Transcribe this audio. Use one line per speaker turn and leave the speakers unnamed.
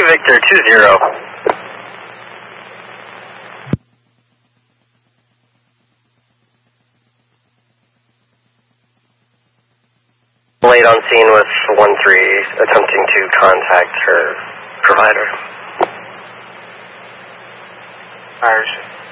Victor 20. Late on scene with 1-3, attempting to contact her provider.
Irish.